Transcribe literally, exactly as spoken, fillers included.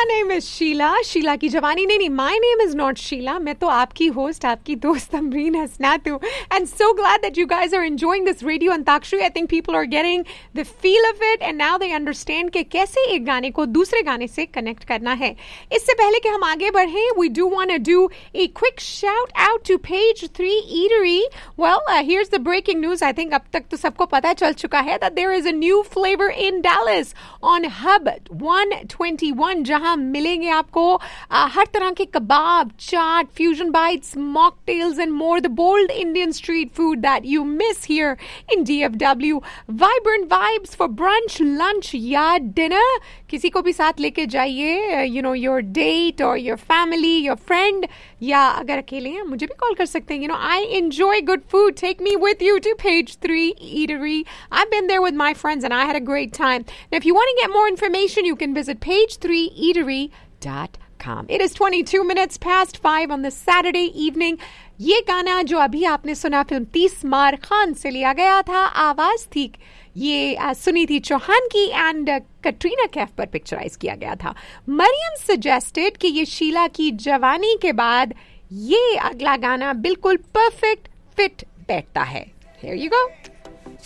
My name is Sheila. Sheila की जवानी नहीं नहीं. My name is not Sheila. मैं तो आपकी host, आपकी दोस्त अमरीन हसनात हूँ. And so glad that you guys are enjoying this radio Antakshari. I think people are getting the feel of it and now they understand कि कैसे एक गाने को दूसरे गाने से connect करना है. इससे पहले कि हम आगे बढ़ें, we do want to do a quick shout out to Page three Eatery. Well, uh, here's the breaking news. I think अब तक तो सबको पता चल चुका है that there is a new flavor in Dallas on Hub one twenty-one, जहां मिलेंगे आपको uh, हर तरह के कबाब, चाट, fusion bites, mocktails and more. The bold Indian street food that you miss here in D F W. Vibrant vibes for brunch, lunch या dinner. किसी को भी साथ लेके जाइए. You know, your date or your family, your friend. या अगर अकेले हैं मुझे भी कॉल कर सकते हैं. You know, I enjoy good food. Take me with you to Page three Eatery. I've been there with my friends and I had a great time. Now, if you want to get more information, you can visit page three eatery dot com. It is twenty-two minutes past five on this Saturday evening. ये गाना जो अभी आपने सुना film तीस मार खान से लिया गया था. आवाज थी ये uh, सुनीति चौहान की एंड कटरीना कैफ पर पिक्चराइज किया गया था. मरियम सजेस्टेड कि ये शीला की जवानी के बाद ये अगला गाना बिल्कुल परफेक्ट फिट बैठता है. Here you go.